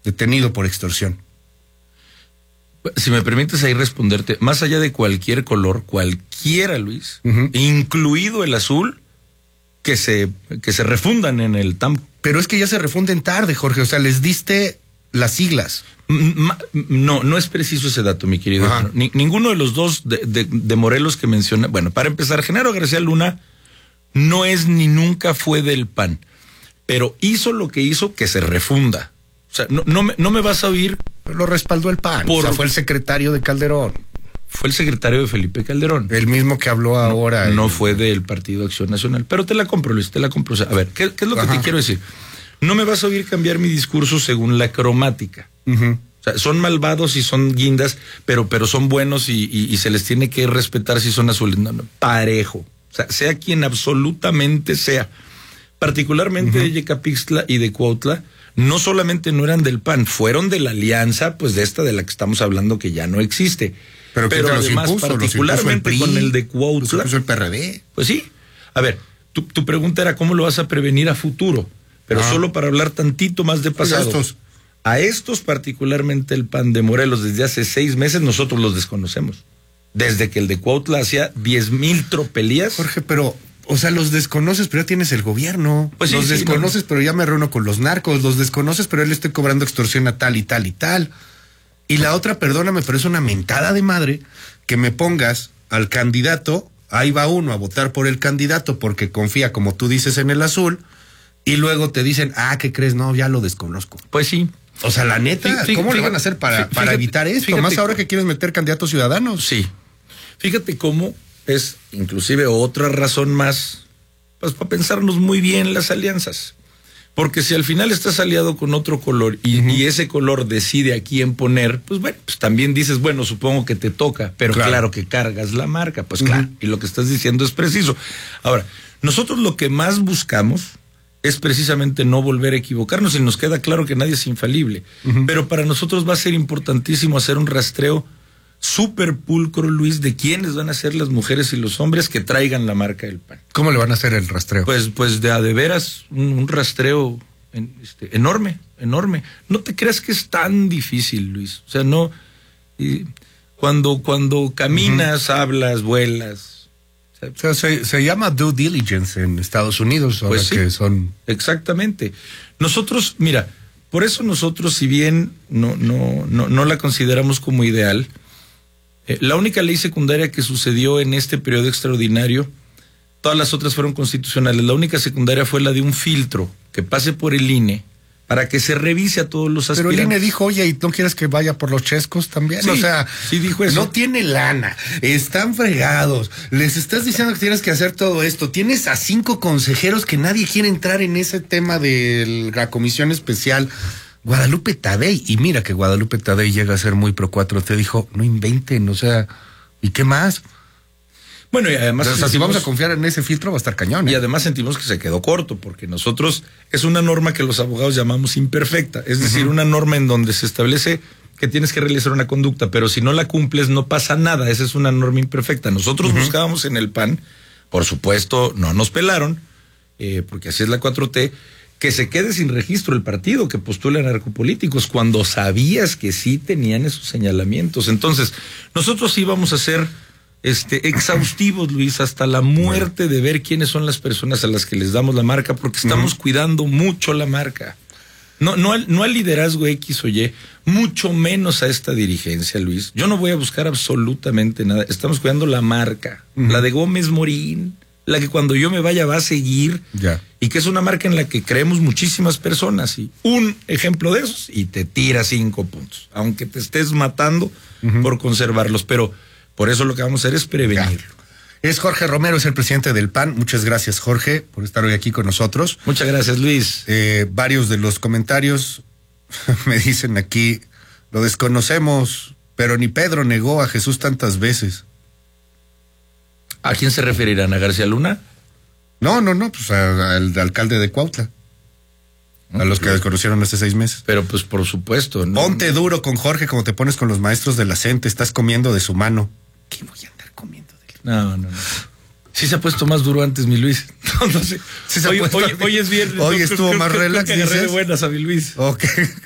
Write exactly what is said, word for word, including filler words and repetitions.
detenido por extorsión. Si me permites ahí responderte, más allá de cualquier color, cualquiera, Luis, uh-huh. incluido el azul, que se, que se refundan en el T A M. Pero es que ya se refunden tarde, Jorge, o sea, les diste las siglas. No, no es preciso ese dato, mi querido. Ni, ninguno de los dos de, de, de Morelos que menciona. Bueno, para empezar, Genaro García Luna no es ni nunca fue del P A N, pero hizo lo que hizo que se refunda. O sea, no, no, me, no me vas a oír. Lo respaldó el P A N, por... o sea, fue el secretario de Calderón. Fue el secretario de Felipe Calderón. El mismo que habló ahora. No, el... no fue del Partido Acción Nacional. Pero te la compro, Luis, te la compro. O sea, a ver, ¿qué, qué es lo Ajá. que te quiero decir? No me vas a oír cambiar mi discurso según la cromática. Uh-huh. O sea, son malvados y son guindas, pero, pero son buenos y, y, y se les tiene que respetar si son azules. No, no, parejo. O sea, sea quien absolutamente sea. Particularmente uh-huh. de Yecapixtla y de Cuautla, no solamente no eran del P A N, fueron de la alianza, pues de esta de la que estamos hablando que ya no existe. Pero, pero además, impuso, particularmente el con el de Cuautla. Los el P R D. Pues sí. A ver, tu, tu pregunta era cómo lo vas a prevenir a futuro, pero ah. solo para hablar tantito más de pasado. Pues a estos. A estos, particularmente el P A N de Morelos, desde hace seis meses, nosotros los desconocemos. Desde que el de Cuautla hacía diez mil tropelías. Jorge, pero... O sea, los desconoces, pero ya tienes el gobierno. Pues sí, los sí, desconoces, no. pero ya me reúno con los narcos. Los desconoces, pero él le estoy cobrando extorsión a tal y tal y tal. Y la otra, perdóname, pero es una mentada de madre que me pongas al candidato. Ahí va uno a votar por el candidato porque confía, como tú dices, en el azul. Y luego te dicen, ah, ¿qué crees? No, ya lo desconozco. Pues sí. O sea, la neta, fíjate, ¿cómo fíjate, le van a hacer para, fíjate, para evitar esto? Fíjate, Más ahora que quieres meter candidatos ciudadanos. Sí. Fíjate cómo es inclusive otra razón más, pues para pensarnos muy bien las alianzas. Porque si al final estás aliado con otro color y, uh-huh. y ese color decide a quién poner, pues bueno, pues también dices, bueno, supongo que te toca, pero claro, claro que cargas la marca, pues uh-huh. claro, y lo que estás diciendo es preciso. Ahora, nosotros lo que más buscamos es precisamente no volver a equivocarnos y nos queda claro que nadie es infalible. Uh-huh. Pero para nosotros va a ser importantísimo hacer un rastreo súper pulcro, Luis, de quiénes van a ser las mujeres y los hombres que traigan la marca del P A N. ¿Cómo le van a hacer el rastreo? Pues, pues de a de veras, un, un rastreo en, este, enorme, enorme. No te creas que es tan difícil, Luis. O sea, no... Y cuando, cuando caminas, uh-huh. hablas, vuelas... O sea, se, se llama due diligence en Estados Unidos, ahora pues sí, que son... Exactamente. Nosotros, mira, por eso nosotros, si bien no, no, no, no la consideramos como ideal, eh, la única ley secundaria que sucedió en este periodo extraordinario, todas las otras fueron constitucionales, la única secundaria fue la de un filtro que pase por el I N E para que se revise a todos los aspirantes. Pero el I N E dijo, oye, ¿y no quieres que vaya por los chescos también? Sí, o sea, sí dijo eso. No tiene lana, están fregados, les estás diciendo que tienes que hacer todo esto, tienes a cinco consejeros que nadie quiere entrar en ese tema de la comisión especial. Guadalupe Tadei, y mira que Guadalupe Tadei llega a ser muy pro cuatro T, dijo, no inventen, o sea, ¿y qué más? Bueno, y además... O sea, sentimos, si vamos a confiar en ese filtro va a estar cañón, ¿eh? Y además sentimos que se quedó corto, porque nosotros, es una norma que los abogados llamamos imperfecta, es decir, uh-huh. una norma en donde se establece que tienes que realizar una conducta, pero si no la cumples no pasa nada, esa es una norma imperfecta. Nosotros uh-huh. buscábamos en el P A N, por supuesto, no nos pelaron, eh, porque así es la cuatro T, que se quede sin registro el partido, que postula narcopolíticos, cuando sabías que sí tenían esos señalamientos. Entonces, nosotros íbamos a ser... Este, exhaustivos, Luis, hasta la muerte bueno. de ver quiénes son las personas a las que les damos la marca, porque estamos uh-huh. cuidando mucho la marca. No, no, al, no al liderazgo X o Y, mucho menos a esta dirigencia, Luis. Yo no voy a buscar absolutamente nada. Estamos cuidando la marca, uh-huh. la de Gómez Morín, la que cuando yo me vaya va a seguir, ya. y que es una marca en la que creemos muchísimas personas. Y un ejemplo de esos, y te tira cinco puntos, aunque te estés matando uh-huh. por conservarlos, pero por eso lo que vamos a hacer es prevenirlo. Ya. Es Jorge Romero, es el presidente del P A N. Muchas gracias, Jorge, por estar hoy aquí con nosotros. Muchas gracias, Luis. Eh, varios de los comentarios me dicen aquí, lo desconocemos, pero ni Pedro negó a Jesús tantas veces. ¿A quién se referirán? ¿A García Luna? No, no, no, pues al alcalde de Cuautla. A los que desconocieron hace seis meses. Pero pues por supuesto. ¿no? Ponte duro con Jorge como te pones con los maestros de la C E N T, estás comiendo de su mano. ¿Qué voy a andar comiendo de él? No, no, no. Sí se ha puesto más duro antes, mi Luis. No, no sé. Sí se hoy, hoy, hoy es viernes. Hoy no, estuvo creo, más creo, relax. Creo que agarré de buenas a mi Luis. Ok.